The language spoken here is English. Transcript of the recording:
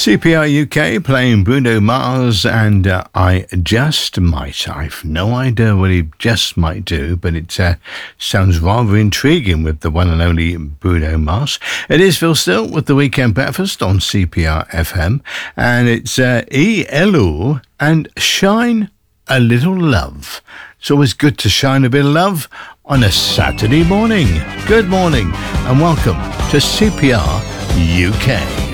CPR UK playing Bruno Mars and I Just Might. I've no idea what he just might do, but it sounds rather intriguing with the one and only Bruno Mars. It is Phil Still with the Weekend Breakfast on CPR FM, and it's ELO and Shine a Little Love. It's always good to shine a bit of love on a Saturday morning. Good morning and welcome to CPR UK.